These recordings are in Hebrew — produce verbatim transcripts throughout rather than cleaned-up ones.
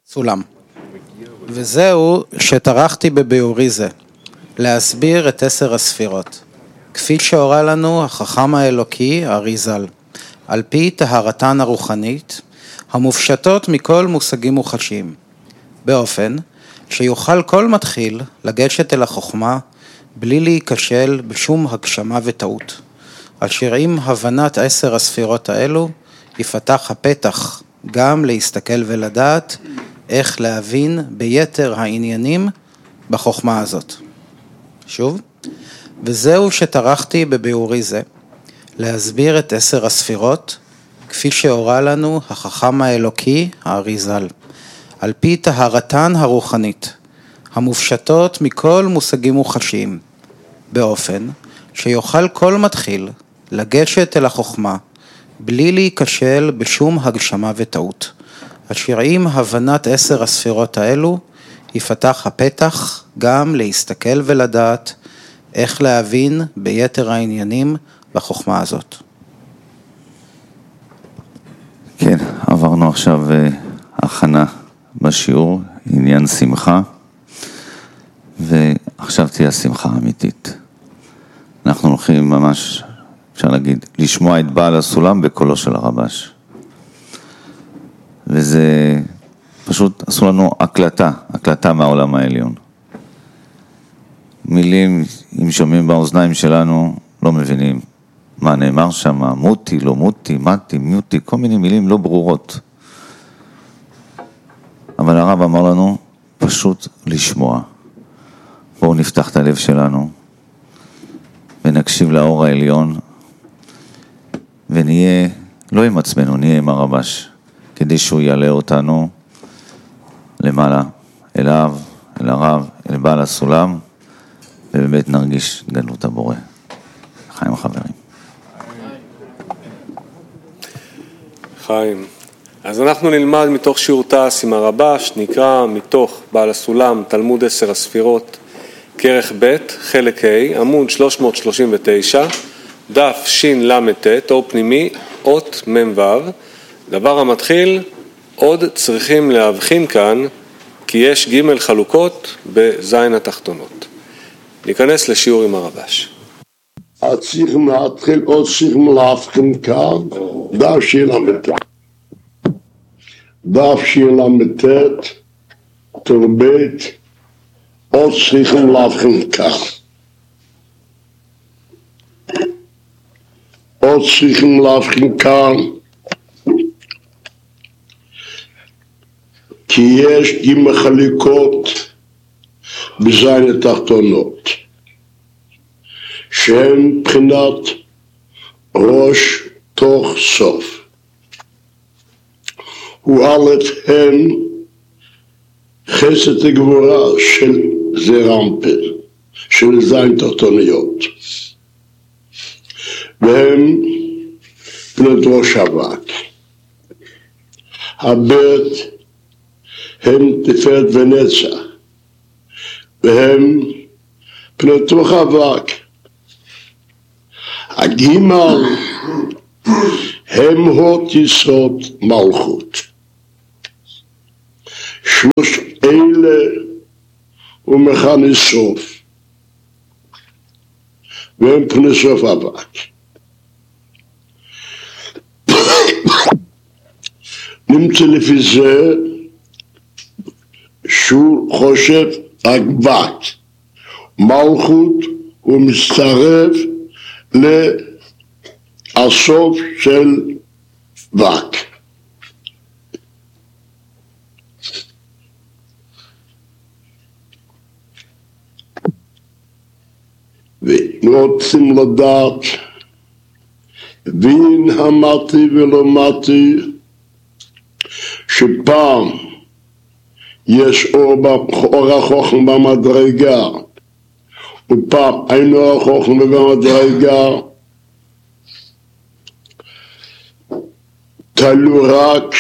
סולם. וזהו שטרחתי בביאורי זה, להסביר את עשר הספירות, כפי שהורה לנו החכם האלוקי אריז"ל, על פי טהרתן הרוחנית, המופשטות מכל מושגים מוחשיים, באופן שיוכל כל מתחיל לגשת אל החוכמה, בלי להיכשל בשום הגשמה וטעות, אשר עם הבנת עשר הספירות האלו, יפתח הפתח גם להסתכל ולדעת איך להבין ביתר העניינים בחוכמה הזאת. שוב, וזהו שטרחתי בביאורי זה, להסביר את עשר הספירות, כפי שהורה לנו החכם האלוקי האריז"ל, על פי טהרתן הרוחנית, המופשטות מכל מושגים מוחשיים, באופן שיוכל כל מתחיל לגשת אל החוכמה, בלי להיכשל בשום הגשמה וטעות, אשר עם הבנת עשר הספירות האלו, יפתח הפתח גם להסתכל ולדעת איך להבין ביתר העניינים בחוכמה הזאת. כן, עברנו עכשיו הכנה בשיעור, עניין שמחה, ועכשיו תהיה שמחה אמיתית. אנחנו הולכים ממש, אפשר להגיד, לשמוע את בעל הסולם בקולו של הרבש. וזה פשוט עשו לנו הקלטה, הקלטה מהעולם העליון. מילים, אם שומעים באוזניים שלנו, לא מבינים מה נאמר שם, מותי, לא מותי, מתי, מיותי, כל מיני מילים לא ברורות. אבל הרב אמר לנו, פשוט לשמוע. בואו נפתח את הלב שלנו, ונקשיב לאור העליון, ונהיה, לא עם עצמנו, נהיה עם הרבש, כדי שהוא יעלה אותנו למעלה, אליו, אל הרב, אל בעל הסולם, ובאמת נרגיש גדלות הבורא. חיים החברים. חיים. אז אנחנו נלמד מתוך שיעור תעש עם הרבש, נקרא מתוך בעל הסולם, תלמוד עשר הספירות, כרך ב', חלק ה', עמוד שלוש מאות שלושים ותשע, דף שין למתת, אור פנימי, אות מ"ו. דבר המתחיל, עוד צריכים להבחין כאן, כי יש ג' חלוקות בזין התחתונות. ניכנס לשיעור עם הרבש. צריכים להתחיל, עוד צריכים להבחין כאן, דף שין למתת. דף שין למתת, תרבית, עוד צריכים להבחין כאן. עוד צריכים להבחין כאן, כי יש ג' חלוקות בזין התחתונות, שהן מבחינת ראש תוך סוף. הוא א' הם חסד הגבורה של זרמפל, של זין תחתוניות, והם מבחינת ראש אבק. הבית הם תפארת ונצח, והם מבחינת רוח אבק. הגימל הם הות יסוד מלכות. שלוש אלה ומכני סוף, והם פני סוף אבק. נמצא לפי זה שהוא חושב אבק, מלכות הוא מצטרף לסוף של בק. ורוצים לדעת בין המתי ולא מתי, שפעם יש אור, אור החוכמה במדרגה, ופעם אין אור החוכמה במדרגה, תלו רק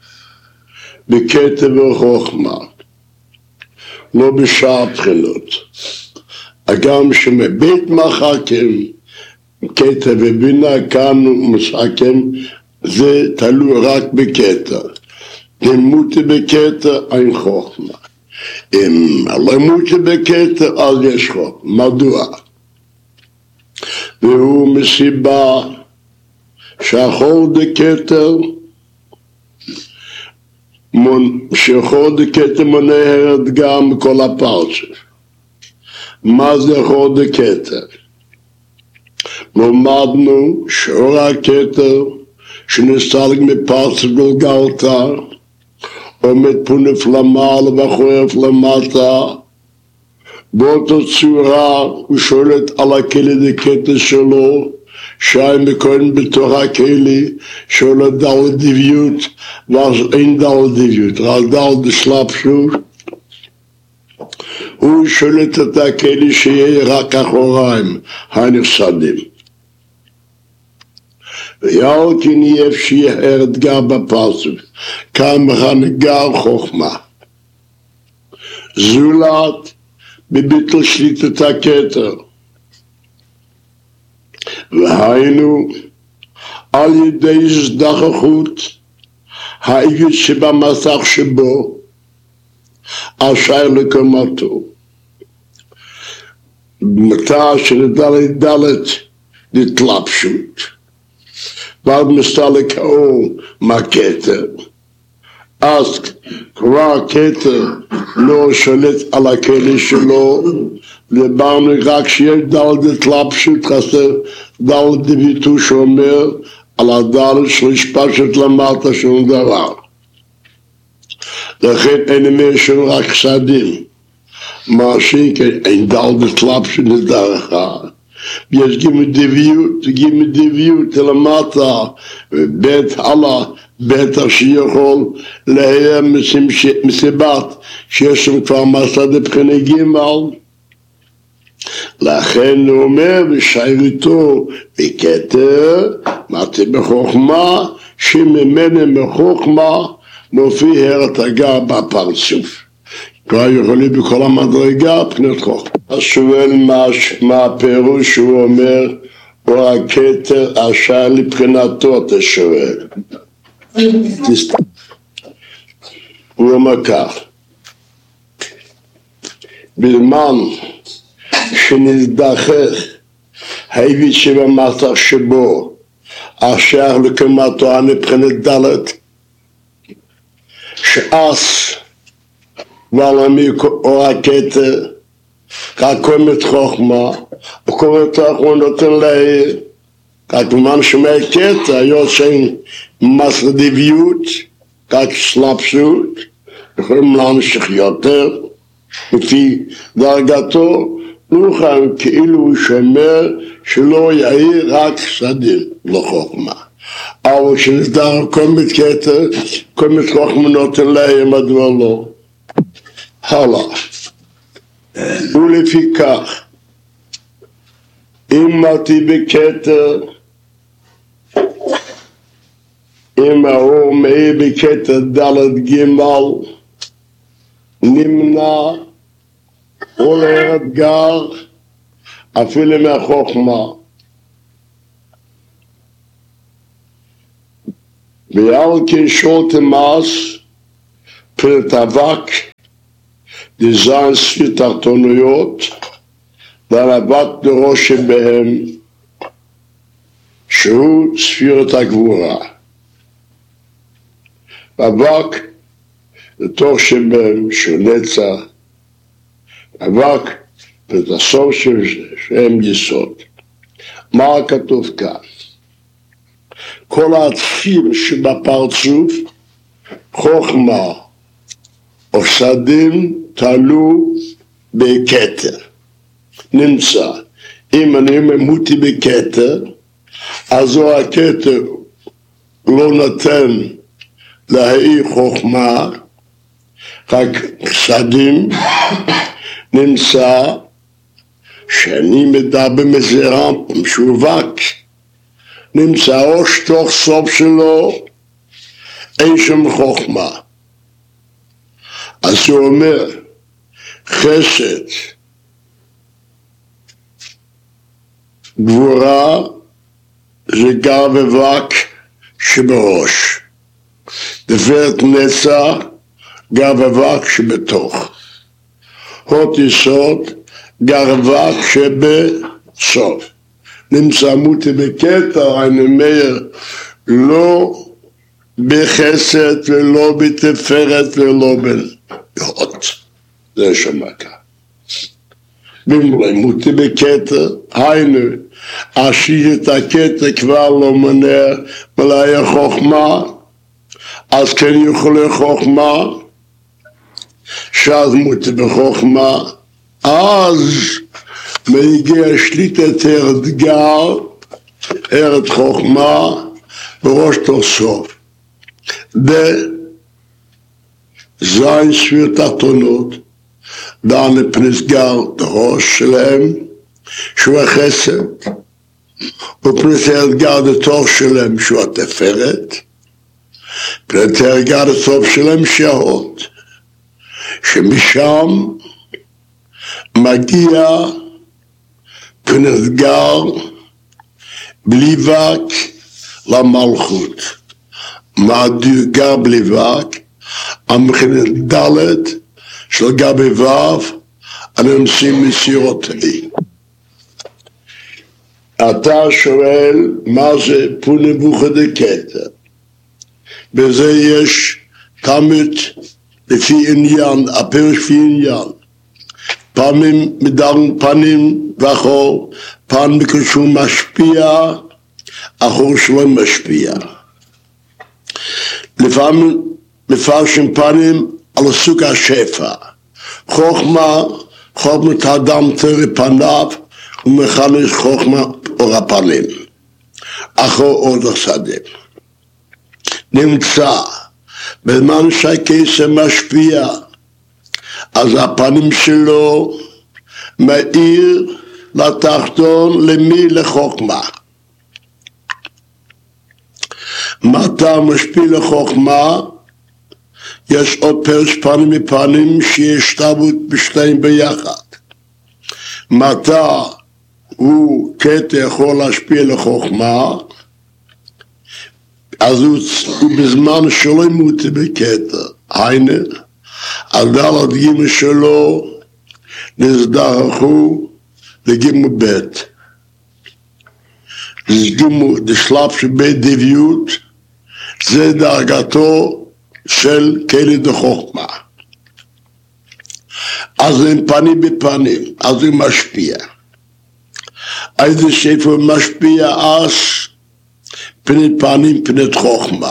בקטע וחוכמה, לא בשאר בחינות. גם שמבית מחכים, קטע ובינה כאן מסכים, זה תלוי רק בקטע. לימודי בכתר אין חוכמה. אם לימודי בכתר אז יש חוכמה. מדוע? והוא מסיבה שהחור דכתר שחור דכתר מונהרת גם מכל הפרצוף. מה זה חור דכתר? למדנו שאור הכתר שנסתלק מפרצוף גולגלתא עומד פונף למעלה וחורף למטה, באותה צורה הוא שולט על הכלי דכתר שלו, שי מקוין בתוך הכלי שולט דל דביות, ואז אין דל דביות, רק דל דסלאפשות. הוא שולט את הכלי שיהיה רק אחוריים הנפסדים. ויעל כן יהיה שיהיה אתגר בפרצוף, כאן נגר חוכמה. זולת בביטול שליטת הכתר. והיינו על ידי הזדחכות האיגוד שבמסך שבו אשר לקומתו. מתי שנדלת דלת נתלבשות. ועד מסתלק האור מהכתר. אז כבר הכתר לא שולט על הכלי שלו, דיברנו רק שיש דל דתלבשות, חסר דל דביטו שאומר על הדל שלשפשת למטה שום דבר. לכן אין אומר של רק סדים. מה שכן אין דל דתלבשות נדר אחד. יש גימי דביות, גימי דביות למטה, ובית הלאה, בית שיכול לההיה מסיבת שיש שם כבר מסע דבחיני גימל. לכן הוא אומר בשיירתו בכתר, מתי בחוכמה, שממנה מחוכמה מופיע הרתגה בפרצוף. כבר יכולים בכל המדרגה פנות חוכמה. אז שואל מה, מה הפירוש שהוא אומר, או הכתר אשר לבחינתו אתה שואל. הוא אומר כך, בזמן שנזדחך העביד שבמסך שבו אשר לקומתו הנבחינת דלת, שאז ועלמי או הכתר רק קומת חוכמה, וקומת חוכמה נותן להעיר, רק במן שמע כתר, היות שאין מסר דביות, רק סלאפשות, יכולים להמשיך יותר, לפי דרגתו, נוכל כאילו הוא שומר שלא יעיר רק סדים לחוכמה. אבל כשנסדר קומת כתר, קומת חוכמה נותן להעיר מדוע לא. הלאה. ולפיכך, אם מתי בכתר, אם האור מאיר בכתר דלת גימל, נמנע עולה אתגר אפילו מהחוכמה. ועל כן שולטם אז פרט אבק דזיין ספיר תחתוניות והנבט דרוש שבהם שהוא ספירת הגבורה. אבק לתוך שבהם שהוא נצח, אבק ואת הסוף של זה שהם יסוד. מה כתוב כאן? כל העצים שבפרצוף חוכמה או סדים תלו בכתר. נמצא, אם אני ממותי בכתר, אז הוא הכתר לא נותן להעיר חוכמה, רק סדים. נמצא שאני מדבר מזרם משווק, נמצא או שתוך סוף שלו אין שם חוכמה. אז הוא אומר חסד גבורה זה גר ובק שבראש, תפארת נצח, גר אבק שבתוך. הות יסוד, גר אבק שבסוף. נמצא מותי בקטע, אני אומר, לא בחסד ולא בתפארת ולא בהות. זה שמקה. במותי בקטע, היינו, אשיר את הקטע כבר לא מונע, ולא היה חוכמה, אז כן יכולה חוכמה, שאז מותי בחוכמה, אז מגיע שליטת ארד גר, ארד חוכמה, בראש תוסוף. בזין ספיר תחתונות, דן לפנסגר דרוש שלהם, שהוא החסד, ופנס ארגר דתוך שלהם, שהוא התפארת, פנס ארגר דתוך שלהם, שהות, שמשם מגיע פנסגר בלי וק למלכות. מה גר בלי וק? המכנת דלת של גבי וו, הנמסים מסירותי. אתה שואל מה זה פונבוכה דקטע. בזה יש תמיד לפי עניין, הפירוש לפי עניין. פעמים מדרום פנים ואחור, פעם כשהוא משפיע, אחור שלא משפיע. לפעמים מפרשים פנים על סוג השפע. חוכמה, חוכמת האדם תרי פניו, ומכנס חוכמה אור הפנים. אחור עוד השדה. נמצא, בזמן שהכסף משפיע, אז הפנים שלו מאיר לתחתון למי? לחוכמה. מתי משפיע לחוכמה? יש עוד פרש פנים מפנים שיש תרבות בשתיים ביחד. מתי הוא קטע יכול להשפיע לחוכמה? אז הוא, הוא בזמן שלא ימותי בקטע. היינה, הדלת גימל שלו נזדרכו לגימל בית. גימל דשלב שבית דביות, זה דרגתו של כלי דחוכמה. אז הם פנים בפנים, אז הוא משפיע. איזה שפר משפיע אז פני פנים פני חוכמה.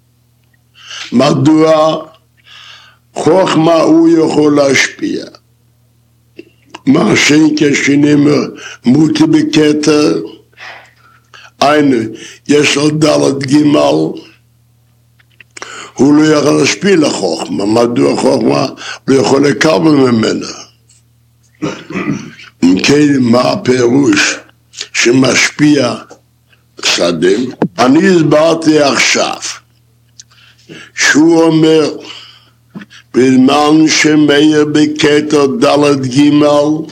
מדוע? חוכמה הוא יכול להשפיע. מה שאין כשנאמר מותי בקטע, היינו, יש לו דלת גימל, הוא לא יכול להשפיע לחוכמה. מדוע חוכמה לא יכול לקבל ממנה? אם כן, מה הפירוש שמשפיע שדים? אני הסברתי עכשיו שהוא אומר בזמן שמאיר בקטע דלת גימל,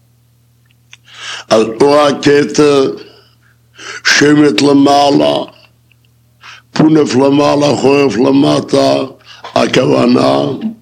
אז אור הקטע שמת למעלה, פונף למעלה, חורף למטה, הכוונה